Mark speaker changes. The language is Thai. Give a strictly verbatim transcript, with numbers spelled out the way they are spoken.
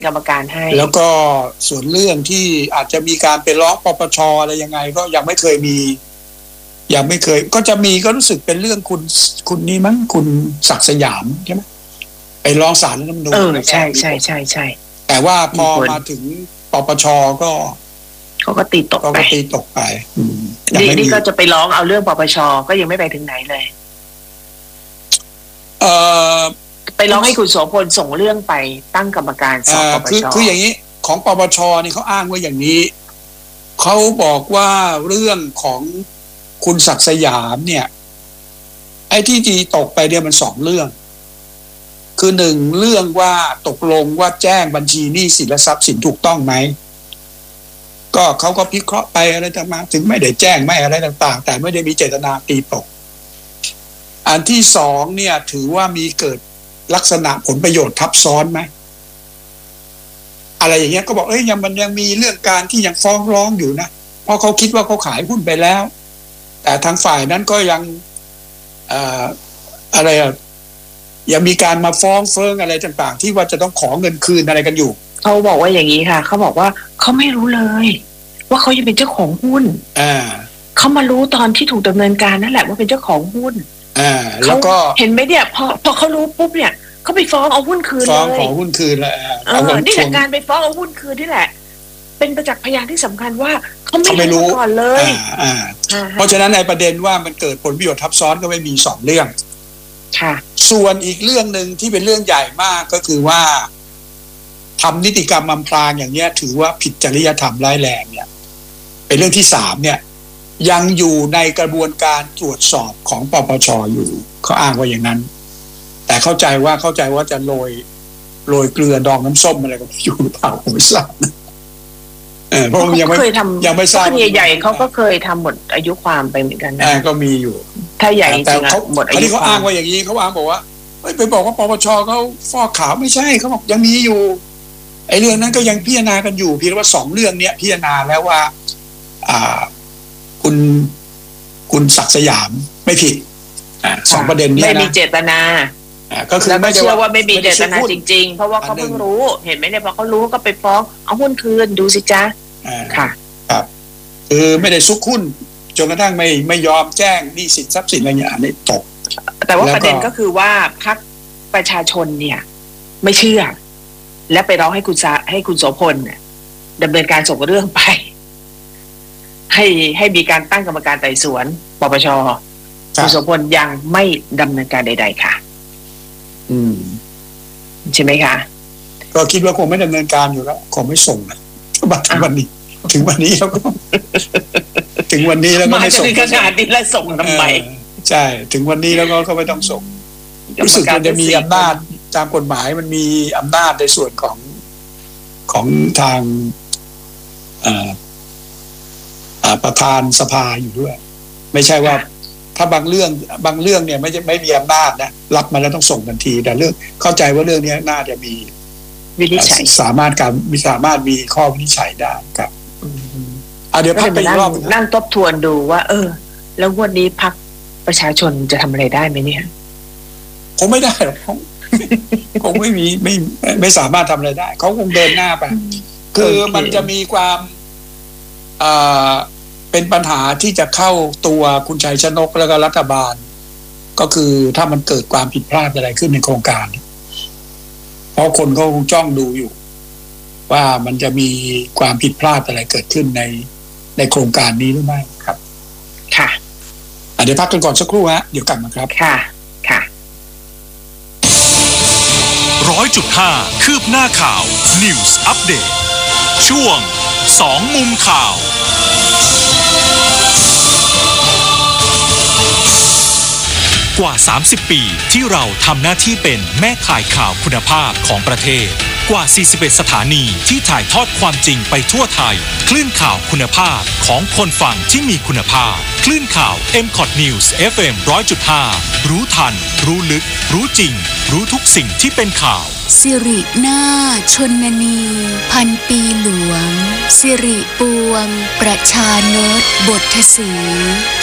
Speaker 1: กรรมการให้
Speaker 2: แล้วก็ส่วนเรื่องที่อาจจะมีการไปร้องปปชอะไรยังไงก็ยังไม่เคยมียังไม่เคยก็จะมีก็รู้สึกเป็นเรื่องคุณคุณนี่มั้งคุณศักดิ์สยามใช่ไหมไปร้องศาลรัฐธรรมนูญ
Speaker 1: เออใช่ใช่ใช่ใช่
Speaker 2: แต่ว่าพอมาถึงปปชก็
Speaker 1: เขาก็ตีตกไป
Speaker 2: ก็ตีตกไป
Speaker 1: นี่นี่ก็จะไปร้องเอาเรื่องปปชก็ยังไม่ไปถึงไหนเลย
Speaker 2: เอ่อ
Speaker 1: ไปร้องให้คุณโสพลส่งเรื่องไปตั้งกรรมการสอบปปช
Speaker 2: คือคืออย่างนี้ของปปชนี่เขาอ้างว่าอย่างนี้เขาบอกว่าเรื่องของคุณศักดิ์สยามเนี่ยไอ้ที่จีตกไปเนี่ยมันสองเรื่องคือหนึ่งเรื่องว่าตกลงว่าแจ้งบัญชีหนี้สินและทรัพย์สินถูกต้องไหมก็เขาก็พิเคราะห์ไปอะไรต่างๆถึงไม่ได้แจ้งไม่อะไรต่างๆแต่ไม่ได้มีเจตนาตีตกอันที่สองเนี่ยถือว่ามีเกิดลักษณะผลประโยชน์ทับซ้อนไหมอะไรอย่างเงี้ยก็บอกเอ้ยยังมันยังมีเรื่องการที่ยังฟ้องร้องอยู่นะเพราะเขาคิดว่าเขาขายหุ้นไปแล้วแต่ทางฝ่ายนั้นก็ยังเอ่ออะไรอ่ะยังมีการมาฟ้องเฟิงอะไรต่างๆที่ว่าจะต้องขอเงินคืนอะไรกันอยู่
Speaker 1: เขาบอกว่าอย่างนี้ค่ะเขาบอกว่าเขาไม่รู้เลยว่าเขาจะเป็นเจ้าของหุ้น
Speaker 2: อ่า
Speaker 1: เขามารู้ตอนที่ถูกดำเนินการนั่นแหละว่าเป็นเจ้าของหุ้น
Speaker 2: อ่าแล้วก็
Speaker 1: เห็นไหมเนี่ยพอพอเขารู้ปุ๊บเนี่ยเขาไปฟ้องเอาหุ้นคืนเลย
Speaker 2: ฟ้องขอหุ้นคืนแล้ว
Speaker 1: เออนี่แหละการไปฟ้องเอาหุ้นคืนนี่แหละเป็นประจักษ์พยานที่สำคัญว่าเขาไม่รู้ก่อนเลย
Speaker 2: อ่าเพราะฉะนั้นในประเด็นว่ามันเกิดผลประโยชน์ทับซ้อนก็ไม่มีสองเรื่อง
Speaker 1: ค่ะ
Speaker 2: ส่วนอีกเรื่องนึงที่เป็นเรื่องใหญ่มากก็คือว่าทำนิติกรรมอำพรางอย่างเนี้ยถือว่าผิดจริยธรรมร้ายแรงเนี่ยเป็นเรื่องที่สามเนี่ยยังอยู่ในกระบวนการตรวจสอบของปปชอยู่เขาอ้างว่าอย่างนั้นแต่เข้าใจว่าเข้าใจว่าจะโรยโรยเกลือดองน้ำส้มอะไรก็อยู่หรือเปล่าผมไม่ทราบเออเพราะยังไม่ยังไม่ทราบ
Speaker 1: คดีใหญ่เขาก็เคยทำหมดอายุความไปเหมือนกันนะ
Speaker 2: ก็มีอยู่
Speaker 1: ถ้าใหญ่จริงๆหมดอายุความ
Speaker 2: เขาอ้างว่าอย่างนี้เขาอ้างบอกว่าไปบอกว่าปปชเขาฟอกขาวไม่ใช่เขาบอกยังมีอยู่ไอ้เรื่องนั้นก็ยังพิจารณากันอยู่เพียงว่าสองเรื่องเนี้ยพิจารณาแล้วว่าอ่าคุณคุณศักดิ์สยามไม่ผิดอ่าสองประเด็นนี้นะ
Speaker 1: ไม่มีเจตนา
Speaker 2: อ่าก็คือ
Speaker 1: ไม่เชื่อว่าไม่มีเจตนาจริงๆเพราะว่าเขาเพิ่งรู้เห็นไหมเนี่ยพอเขารู้ก็ไปฟ้องเอาหุ้นคืนดูสิจ๊ะค่ะ
Speaker 2: ครับคือไม่ได้ซุกหุ้นจนกระทั่งไม่ไม่ยอมแจ้งหนี้สินทรัพย์สินอะไรอย่างนี้ตก
Speaker 1: แต่ว่าประเด็นก็คือว่าพรรคประชาชนเนี่ยไม่เชื่อและไปร้องให้คุณให้คุณโสพลเนี่ยดำเนินการส่งเรื่องไปให้ให้มีการตั้งกรรมการไต่สวนปปชคุณโสพลยังไม่ดำเนินการใดๆค่ะ
Speaker 2: อืม
Speaker 1: ใช่ไหมคะ
Speaker 2: ก็คิดว่าคงไม่ดำเนินการอยู่แล้วคงไม่ส่งนะบัดถึงวันนี้ถึงวันนี้แล้วก็ถึงวันนี้แล้วก็ไม่ส่ง
Speaker 1: ขนาดนี้แล้วส่งทำไม
Speaker 2: ใช่ถึงวันนี้แล้วก็เขาไม่ต้องส่งรู้สึกมันจะมีอำนาจตามกฎหมายมันมีอำนาจในส่วนของของทางประธานสภาอยู่ด้วยไม่ใช่ว่าถ้าบางเรื่องบางเรื่องเนี่ยไม่ไม่มีอำนาจนะรับมาแล้วต้องส่งทันทีแต่เรื่องเข้าใจว่าเรื่องนี้น่าจะมี
Speaker 1: วินิจฉัย
Speaker 2: สามารถการมีสามารถมีข้อวินิจฉัยได้ครับอ่ะเดี๋ยวพักไปรอบ
Speaker 1: นั่งทบทวนดูว่าเออแล้ววันนี้พรรคประชาชนจะทำอะไรได้ไหมเนี่ย
Speaker 2: คงไม่ได้หรอกคงไม่มีไม่ไม่สามารถทำอะไรได้เขาคงเดินหน้าไปคือมันจะมีความอ่าเป็นปัญหาที่จะเข้าตัวคุณชัยชนกแล้วก็รัฐบาลก็คือถ้ามันเกิดความผิดพลาดอะไรขึ้นในโครงการเพราะคนเขาคงจ้องดูอยู่ว่ามันจะมีความผิดพลาดอะไรเกิดขึ้นในในโครงการนี้หรือไม่ครับ
Speaker 1: ค่ะ
Speaker 2: เดี๋ยวพักกันก่อนสักครู่ฮะเดี๋ยวกลับมาครับ
Speaker 1: ค่ะค่ะ
Speaker 3: ร้อยจุดห้าคืบหน้าข่าว News Update ช่วงสองมุมข่าวกว่าสามสิบปีที่เราทำหน้าที่เป็นแม่ข่ายข่าวคุณภาพของประเทศกว่าสี่สิบเอ็ดสถานีที่ถ่ายทอดความจริงไปทั่วไทยคลื่นข่าวคุณภาพของคนฟังที่มีคุณภาพคลื่นข่าว เอ็ม คอท News เอฟ เอ็ม หนึ่งร้อยจุดห้า รู้ทันรู้ลึกรู้จริงรู้ทุกสิ่งที่เป็นข่าว
Speaker 4: สิรินาชนนีพันปีหลวงสิริปวงประชานตบทศรี